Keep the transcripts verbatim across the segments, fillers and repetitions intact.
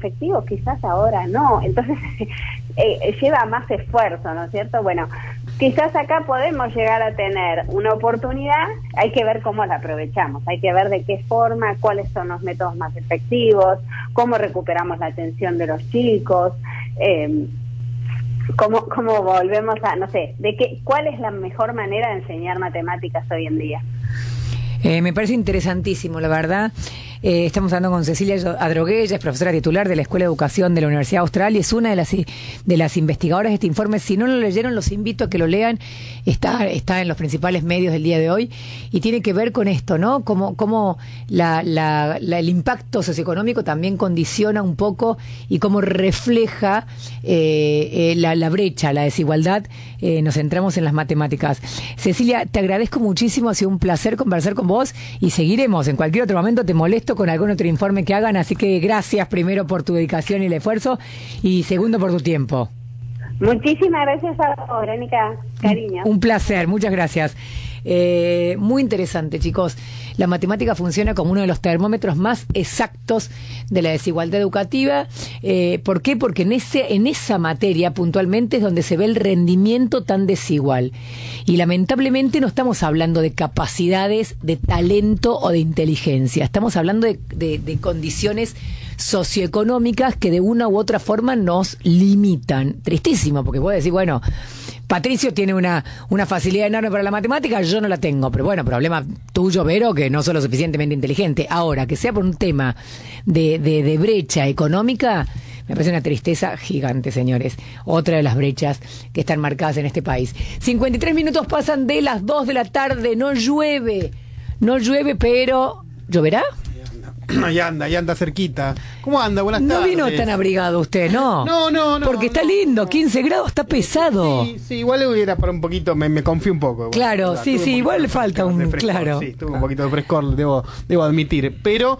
efectivo, quizás ahora no. Entonces eh, lleva más esfuerzo, ¿no es cierto? Bueno, quizás acá podemos llegar a tener una oportunidad, hay que ver cómo la aprovechamos, hay que ver de qué forma, cuáles son los métodos más efectivos, cómo recuperamos la atención de los chicos, eh, cómo, cómo volvemos a, no sé, de qué, cuál es la mejor manera de enseñar matemáticas hoy en día. Eh, me parece interesantísimo, la verdad. Eh, estamos hablando con Cecilia Adrogué, ella es profesora titular de la Escuela de Educación de la Universidad Austral y es una de las de las investigadoras de este informe. Si no lo leyeron, los invito a que lo lean. Está, está en los principales medios del día de hoy y tiene que ver con esto, ¿no? Cómo, cómo la, la, la, el impacto socioeconómico también condiciona un poco y cómo refleja eh, eh, la, la brecha, la desigualdad. Eh, nos centramos en las matemáticas. Cecilia, te agradezco muchísimo, ha sido un placer conversar con vos y seguiremos. En cualquier otro momento te molesto con algún otro informe que hagan, así que gracias primero por tu dedicación y el esfuerzo y segundo por tu tiempo. Muchísimas gracias a vos, Verónica, cariño. Un, un placer, muchas gracias. Eh, muy interesante, chicos. La matemática funciona como uno de los termómetros más exactos de la desigualdad educativa. Eh, ¿Por qué? Porque en ese, en esa materia puntualmente es donde se ve el rendimiento tan desigual. Y lamentablemente no estamos hablando de capacidades, de talento o de inteligencia. Estamos hablando de, de, de condiciones socioeconómicas que de una u otra forma nos limitan. Tristísimo, porque puedo decir, bueno, Patricio tiene una, una facilidad enorme para la matemática, yo no la tengo, pero bueno, problema tuyo, Vero, que no soy lo suficientemente inteligente. Ahora, que sea por un tema de, de, de brecha económica, me parece una tristeza gigante, señores. Otra de las brechas que están marcadas en este país. cincuenta y tres minutos pasan de las dos de la tarde, no llueve, no llueve, pero ¿lloverá? Ahí anda, ahí anda cerquita. ¿Cómo anda? Buenas no tardes. No vino tan abrigado usted, ¿no? No, no, no. Porque está no, lindo, no. quince grados, está pesado. Sí, sí, igual hubiera para un poquito, me, me confío un poco. Claro, bueno, sí, sí, igual le falta un, claro. Sí, tuvo un poquito de frescor, debo, debo admitir. Pero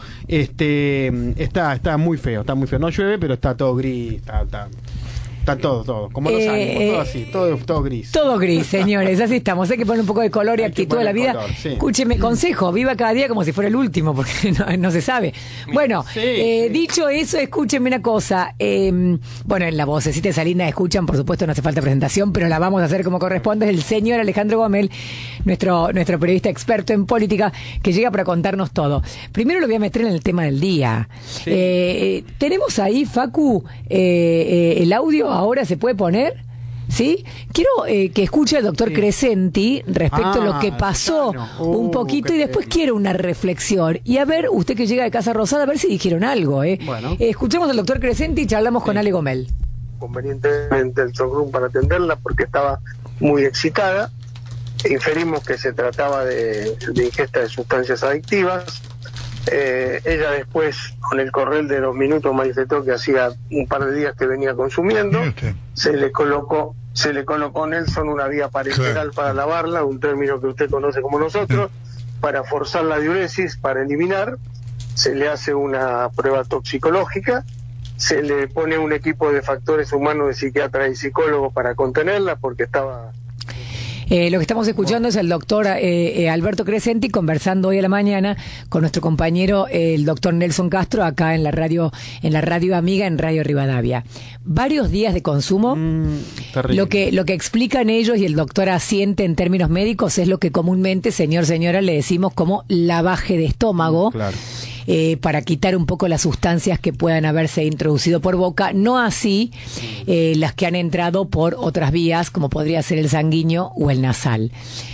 este está, está muy feo, está muy feo. No llueve, pero está todo gris, está, está, está todo, todo. Como los eh, ánimos, todo así, todo, todo gris. Todo gris, señores, así estamos. Hay que poner un poco de color y Hay actitud a la vida. Color, sí. Escúcheme, consejo, viva cada día como si fuera el último, porque no, no se sabe. Bueno, sí, eh, sí. dicho eso, escúchenme una cosa. Eh, bueno, en la vocecita de Salina escuchan, por supuesto, no hace falta presentación, pero la vamos a hacer como corresponde. Es el señor Alejandro Gomel, nuestro, nuestro periodista experto en política, que llega para contarnos todo. Primero lo voy a meter en el tema del día. Sí. Eh, tenemos ahí, Facu, eh, eh, el audio ahora se puede poner. ¿Sí? Quiero eh, que escuche al doctor sí. Crescenti respecto ah, a lo que pasó claro. uh, un poquito y después pena. Quiero una reflexión. Y a ver, usted que llega de Casa Rosada, a ver si dijeron algo. ¿eh? Bueno. Eh, escuchemos al doctor Crescenti y charlamos sí. con Ale Gomel. Convenientemente el showroom para atenderla porque estaba muy excitada. Inferimos que se trataba de, de ingesta de sustancias adictivas. Eh, ella después, con el correr de los minutos, manifestó que hacía un par de días que venía consumiendo. Se le colocó se le colocó Nelson una vía parenteral claro. para lavarla, un término que usted conoce como nosotros, para forzar la diuresis, para eliminar. Se le hace una prueba toxicológica, se le pone un equipo de factores humanos de psiquiatra y psicólogo para contenerla porque estaba... Eh, lo que estamos escuchando es el doctor eh, eh, Alberto Crescenti conversando hoy a la mañana con nuestro compañero eh, el doctor Nelson Castro acá en la radio en la radio amiga en Radio Rivadavia. Varios días de consumo. Mm, lo que lo que explican ellos y el doctor asiente en términos médicos es lo que comúnmente, señor, señora, le decimos como lavaje de estómago. Mm, claro. Eh, para quitar un poco las sustancias que puedan haberse introducido por boca, no así eh, las que han entrado por otras vías, como podría ser el sanguíneo o el nasal.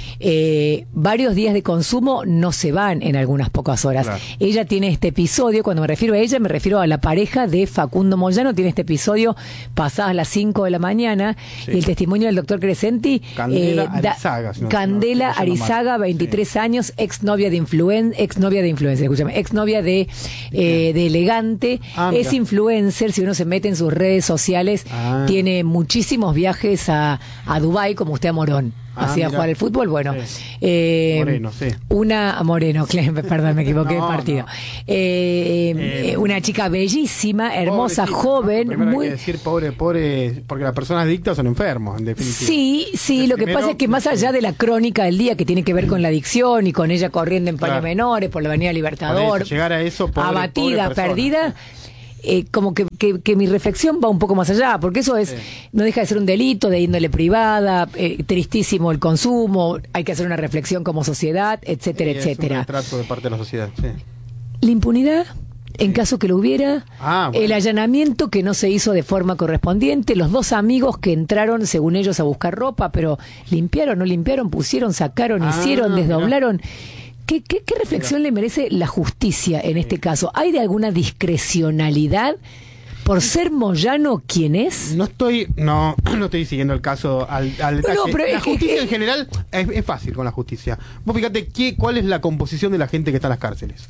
Eh, varios días de consumo no se van en algunas pocas horas. Claro. Ella tiene este episodio, cuando me refiero a ella, me refiero a la pareja de Facundo Moyano, tiene este episodio pasadas las cinco de la mañana, sí. y el testimonio del doctor Crescenti, Candela eh, Arizaga, da, si no, Candela no, no, Arizaga, veintitrés sí. años, exnovia de influen, exnovia de influencer, escúchame, exnovia de, eh, de Elegante, ah, es influencer, si uno se mete en sus redes sociales, ah. tiene muchísimos viajes a, a Dubái, como usted a Morón. Hacía ah, jugar al fútbol, bueno. Sí. Eh, Moreno, sí. Una, Moreno, perdón, me equivoqué no, de partido. No. Eh, eh, una chica bellísima, hermosa, pobre, joven. ¿no? Primero muy... hay que decir pobre, pobre, porque las personas adictas son enfermos, en definitiva. Sí, sí, lo primero, que pasa es que más allá de la crónica del día, que tiene que ver con la adicción y con ella corriendo en paños claro. menores por la Avenida Libertador, eso, llegar a eso, pobre, abatida, pobre perdida... eh, como que, que, que mi reflexión va un poco más allá, porque eso es, sí. no deja de ser un delito de índole privada, eh, tristísimo el consumo, hay que hacer una reflexión como sociedad, etcétera, sí, etcétera. Es un retrato de parte de la sociedad, sí. La impunidad, en caso que lo hubiera, ah, bueno. el allanamiento que no se hizo de forma correspondiente, los dos amigos que entraron, según ellos, a buscar ropa, pero limpiaron, no limpiaron, pusieron, sacaron, ah, hicieron, desdoblaron. ¿Qué, qué, qué reflexión mira. le merece la justicia en sí. este caso? ¿Hay de alguna discrecionalidad por ser Moyano quien es? No estoy, no, no estoy siguiendo el caso al, al detalle. No, pero la justicia que, en general es, es fácil con la justicia. Vos fíjate qué, cuál es la composición de la gente que está en las cárceles.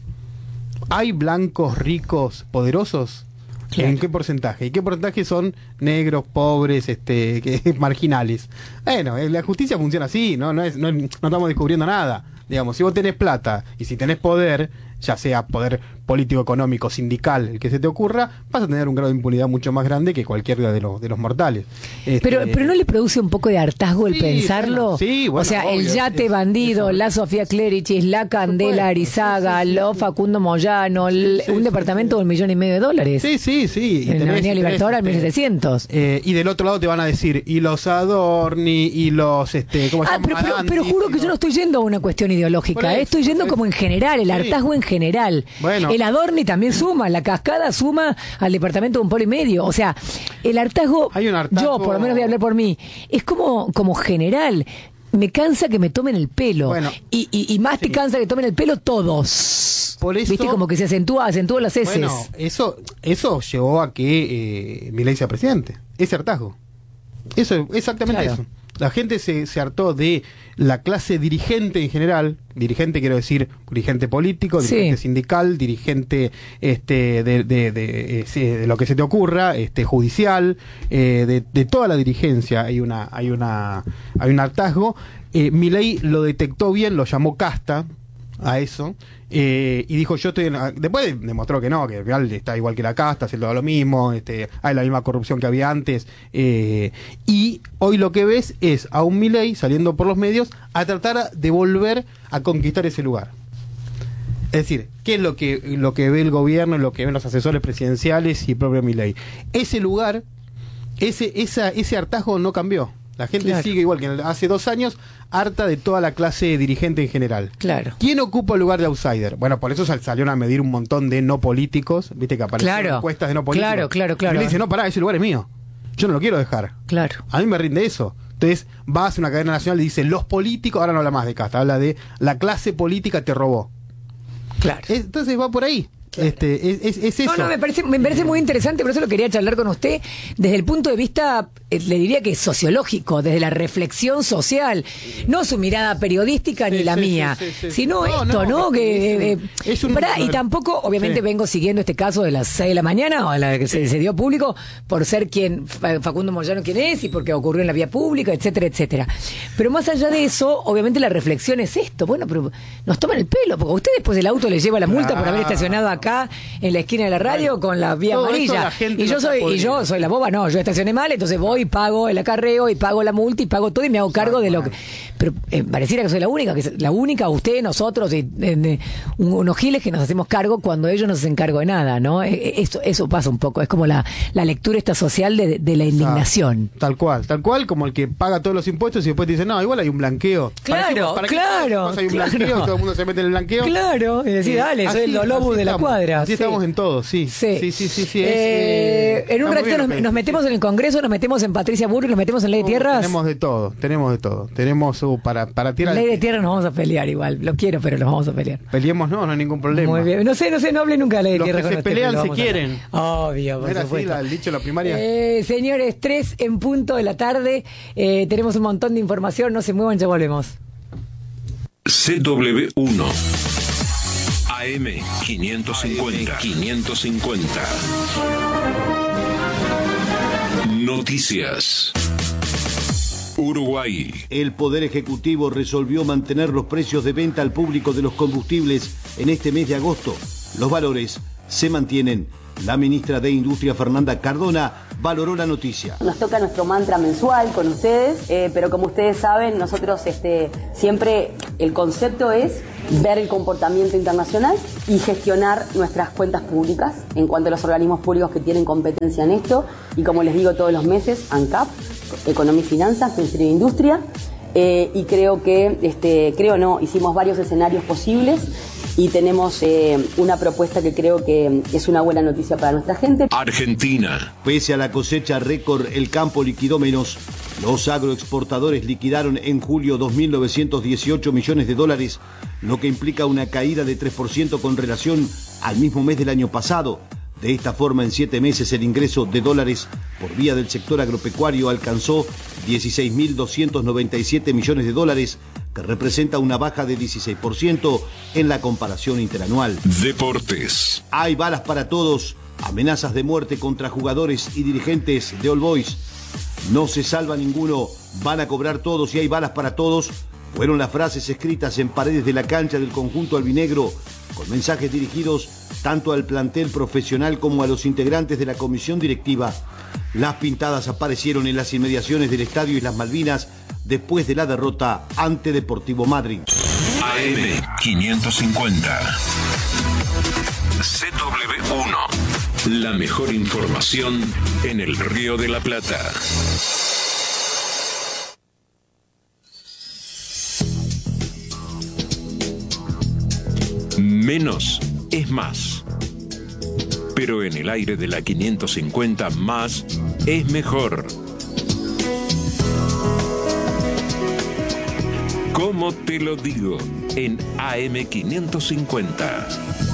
¿Hay blancos, ricos, poderosos? Claro. ¿En qué porcentaje? ¿Y qué porcentaje son negros, pobres, este, que, marginales? Bueno, la justicia funciona así, ¿no? No, es, no, no estamos descubriendo nada. Digamos, si vos tenés plata y si tenés poder, ya sea poder político, económico, sindical, el que se te ocurra, vas a tener un grado de impunidad mucho más grande que cualquiera de los de los mortales. Este, pero pero ¿no le produce un poco de hartazgo el sí, pensarlo? Bueno, sí, bueno, o sea, obvio, el yate es, bandido, es, la Sofía Clerichis, la Candela Arizaga, sí, sí, sí, lo Facundo Moyano, el, sí, un sí, departamento sí. de un millón y medio de dólares. Sí, sí, sí. En la Avenida Libertadora al mil setecientos. Eh, y del otro lado te van a decir, y los Adorni, y los... este ¿cómo se ah, llama? pero, pero, pero juro que los... yo no estoy yendo a una cuestión ideológica, eso, estoy yendo como en general, el hartazgo sí. en general. Bueno. El Adorni también suma, la Cascada suma al departamento de un polo y medio. O sea, el hartazgo, Hay un hartazgo... yo por lo menos voy a hablar por mí, es como, como general. Me cansa que me tomen el pelo. Bueno, y, y, y más sí. te cansa que tomen el pelo todos. Por eso, viste, como que se acentúa, acentúa las heces. Bueno, eso, eso llevó a que eh, Milei sea presidente. Ese hartazgo. Eso, exactamente claro. eso. La gente se, se hartó de la clase dirigente en general, dirigente quiero decir, dirigente político, dirigente sí. sindical, dirigente este de, de, de, de, de lo que se te ocurra, este judicial, eh, de, de toda la dirigencia hay una, hay una, hay un hartazgo. Eh, Milei lo detectó bien, lo llamó casta a eso. Eh, y dijo yo estoy en la... después demostró que no, que al final está igual que la casta, hace todo lo mismo, este, hay la misma corrupción que había antes, eh, y hoy lo que ves es a un Milei saliendo por los medios a tratar de volver a conquistar ese lugar. Es decir, ¿qué es lo que, lo que ve el gobierno, lo que ven los asesores presidenciales y propio Milei? Ese lugar, ese, esa, ese hartazgo no cambió. La gente claro. sigue igual que hace dos años, harta de toda la clase dirigente en general. Claro. ¿Quién ocupa el lugar de outsider? Bueno, por eso salieron a medir un montón de no políticos, viste que aparecieron claro. encuestas de no políticos. Claro, claro, claro. Y le dice, no, pará, ese lugar es mío. Yo no lo quiero dejar. Claro. A mí me rinde eso. Entonces, va a una cadena nacional y dice, los políticos, ahora no habla más de casta, habla de la clase política te robó. Claro. Entonces va por ahí. Claro. Este, es, es, es eso. No, no, me parece, me parece muy interesante, por eso lo quería charlar con usted, desde el punto de vista, eh, le diría que sociológico, desde la reflexión social, no su mirada periodística sí, ni la sí, mía, sí, sí, sí. sino no, esto, ¿no? ¿no? Que, eh, es un, para, y tampoco, obviamente, sí. vengo siguiendo este caso de las seis de la mañana, o la que se, se dio público, por ser quien, Facundo Moyano quien es, y porque ocurrió en la vía pública, etcétera, etcétera. Pero más allá de eso, obviamente la reflexión es esto, bueno, pero nos toman el pelo, porque a usted después el auto le lleva la multa claro. por haber estacionado acá acá en la esquina de la radio bueno, con la vía amarilla y yo soy y yo soy la boba, no, yo estacioné mal, entonces voy y pago el acarreo y pago la multa y pago todo y me hago cargo de lo que, pero eh, pareciera que soy la única, que la única, usted, nosotros y eh, unos giles que nos hacemos cargo cuando ellos no se hacen cargo de nada, ¿no? Eh, eso eso pasa un poco, es como la, la lectura esta social de, de la indignación. Tal cual, tal cual, como el que paga todos los impuestos y después te dice, no, igual hay un blanqueo. Claro, ¿Para qué, claro. ¿para qué hay un claro. blanqueo y todo el mundo se mete en el blanqueo? Claro, y decir, dale, eh, soy así, el lobo de la cuadra. Así sí. estamos en todo, sí. Sí, sí, sí, sí. sí es, eh, eh, en un ratito nos, nos metemos en el Congreso, nos metemos en Patricia Burri, nos metemos en Ley de Tierras. Tenemos de todo, tenemos de todo. Tenemos uh, para, para tierra. Ley de Tierras nos vamos a pelear igual, lo quiero, pero nos vamos a pelear. Peleemos, no, no hay ningún problema. Muy bien, no sé, no sé, no hable nunca de Ley de Tierras. Los que se pelean se quieren. Obvio, por ¿Era supuesto. así la, el dicho de la primaria? Eh, señores, tres en punto de la tarde, eh, tenemos un montón de información, no se muevan, ya volvemos. C W uno A M quinientos cincuenta quinientos cincuenta Noticias. Uruguay. El Poder Ejecutivo resolvió mantener los precios de venta al público de los combustibles en este mes de agosto. Los valores se mantienen. La ministra de Industria, Fernanda Cardona, valoró la noticia. Nos toca nuestro mantra mensual con ustedes, eh, pero como ustedes saben, nosotros este, siempre el concepto es ver el comportamiento internacional y gestionar nuestras cuentas públicas en cuanto a los organismos públicos que tienen competencia en esto. Y como les digo todos los meses, ANCAP, Economía y Finanzas, Ministerio de Industria, eh, y creo que, este, creo no, hicimos varios escenarios posibles y tenemos eh, una propuesta que creo que es una buena noticia para nuestra gente. Argentina. Pese a la cosecha récord, el campo liquidó menos. Los agroexportadores liquidaron en julio dos mil novecientos dieciocho millones de dólares, lo que implica una caída de tres por ciento con relación al mismo mes del año pasado. De esta forma, en siete meses el ingreso de dólares por vía del sector agropecuario alcanzó dieciséis mil doscientos noventa y siete millones de dólares, que representa una baja de dieciséis por ciento en la comparación interanual. Deportes. Hay balas para todos, amenazas de muerte contra jugadores y dirigentes de All Boys. No se salva ninguno, van a cobrar todos y hay balas para todos. Fueron las frases escritas en paredes de la cancha del conjunto albinegro, con mensajes dirigidos tanto al plantel profesional como a los integrantes de la comisión directiva. Las pintadas aparecieron en las inmediaciones del Estadio Islas Malvinas después de la derrota ante Deportivo Madryn. A M quinientos cincuenta. C W uno. La mejor información en el Río de la Plata. Menos es más. Pero en el aire de la quinientos cincuenta, más es mejor. ¿Cómo te lo digo? En A M quinientos cincuenta.